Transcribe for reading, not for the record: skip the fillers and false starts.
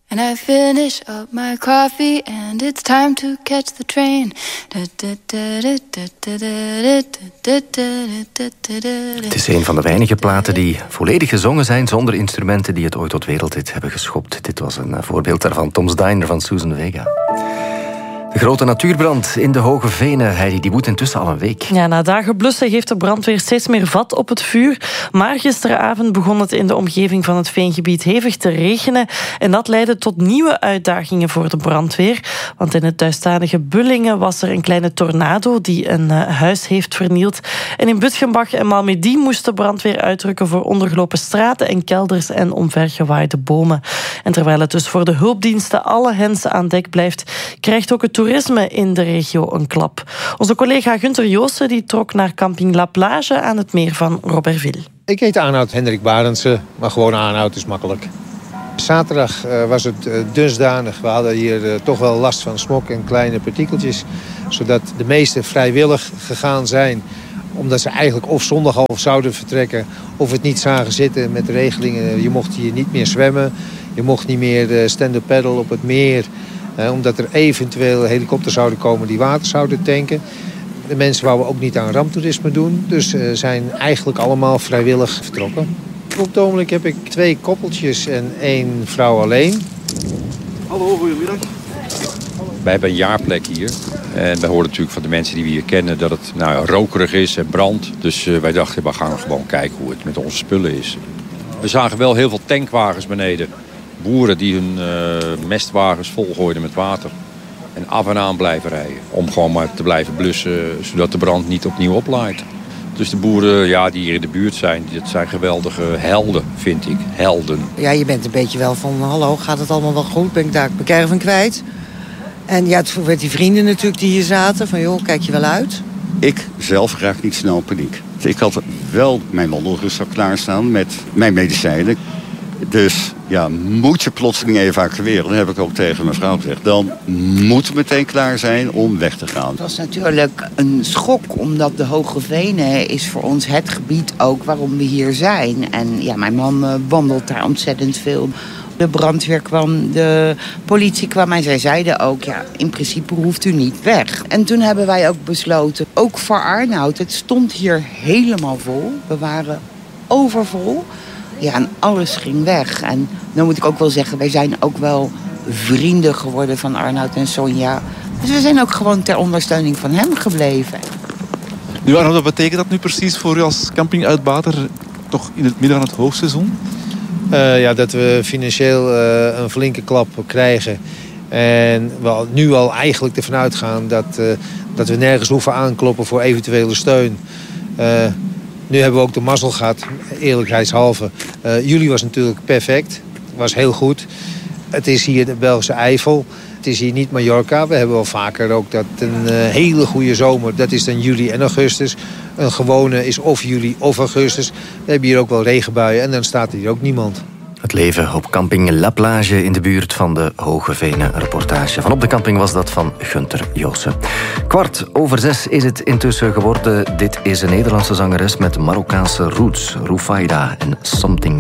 And I finish up my coffee and it's time to catch the train. Het is een van de weinige platen die volledig gezongen zijn zonder instrumenten die het ooit tot wereldhit hebben geschopt. Dit was een voorbeeld daarvan, Tom's Diner van Susan Vega. De grote natuurbrand in de Hoge Venen, Heidi, die woedt intussen al een week. Ja, na dagen blussen heeft de brandweer steeds meer vat op het vuur. Maar gisteravond begon het in de omgeving van het veengebied hevig te regenen. En dat leidde tot nieuwe uitdagingen voor de brandweer. Want in het thuisstalige Bullingen was er een kleine tornado die een huis heeft vernield. En in Bütgenbach en Malmedy moest de brandweer uitrukken voor ondergelopen straten en kelders en omvergewaaide bomen. En terwijl het dus voor de hulpdiensten alle hens aan dek blijft, krijgt ook het toerisme in de regio een klap. Onze collega Gunther Joosten die trok naar camping La Plage aan het meer van Robertville. Ik heet Arnoud Hendrik Barendse, maar gewoon Arnoud is makkelijk. Zaterdag was het dusdanig. We hadden hier toch wel last van smok en kleine partikeltjes. Zodat de meesten vrijwillig gegaan zijn. Omdat ze eigenlijk of zondag al zouden vertrekken of het niet zagen zitten met de regelingen. Je mocht hier niet meer zwemmen. Je mocht niet meer stand-up paddle op het meer. Omdat er eventueel helikopters zouden komen die water zouden tanken. De mensen wouden ook niet aan ramptoerisme doen. Dus zijn eigenlijk allemaal vrijwillig vertrokken. Op het ogenblik heb ik 2 koppeltjes en 1 vrouw alleen. Hallo, goedemiddag. Wij hebben een jaarplek hier. En wij horen natuurlijk van de mensen die we hier kennen dat het rokerig is en brandt. Dus wij dachten, we gaan gewoon kijken hoe het met onze spullen is. We zagen wel heel veel tankwagens beneden. Boeren die hun mestwagens volgooiden met water. En af en aan blijven rijden. Om gewoon maar te blijven blussen, zodat de brand niet opnieuw oplaait. Dus de boeren die hier in de buurt zijn, dat zijn geweldige helden, vind ik. Helden. Ja, je bent een beetje wel van, hallo, gaat het allemaal wel goed? Ben ik daar mijn caravan kwijt? En ja, toen werd die vrienden natuurlijk die hier zaten, van joh, kijk je wel uit? Ik zelf raak niet snel paniek. Ik had wel mijn wandelrugzak klaarstaan met mijn medicijnen. Dus ja, moet je plotseling evacueren, dan heb ik ook tegen mijn vrouw gezegd, dan moet het meteen klaar zijn om weg te gaan. Het was natuurlijk een schok, omdat de Hoge Venen is voor ons het gebied ook waarom we hier zijn. En ja, mijn man wandelt daar ontzettend veel. De brandweer kwam, de politie kwam en zij zeiden ook, ja, in principe hoeft u niet weg. En toen hebben wij ook besloten, ook voor Arnoud, het stond hier helemaal vol. We waren overvol. Ja, en alles ging weg. En dan moet ik ook wel zeggen, wij zijn ook wel vrienden geworden van Arnoud en Sonja. Dus we zijn ook gewoon ter ondersteuning van hem gebleven. Nu, Arnoud, wat betekent dat nu precies voor u als campinguitbater, toch in het midden van het hoogseizoen? Dat we financieel een flinke klap krijgen. En we nu al eigenlijk ervan uitgaan dat we nergens hoeven aankloppen voor eventuele steun. Nu hebben we ook de mazzel gehad, eerlijkheidshalve. Juli was natuurlijk perfect, was heel goed. Het is hier de Belgische Eifel, het is hier niet Mallorca. We hebben wel vaker ook dat een hele goede zomer, dat is dan juli en augustus. Een gewone is of juli of augustus. We hebben hier ook wel regenbuien en dan staat hier ook niemand. Het leven op camping La Plage in de buurt van de Hoge Venen. Een reportage van op de camping was dat van Gunther Joosten. 6:15 is het intussen geworden. Dit is een Nederlandse zangeres met Marokkaanse roots. Rufaida en Something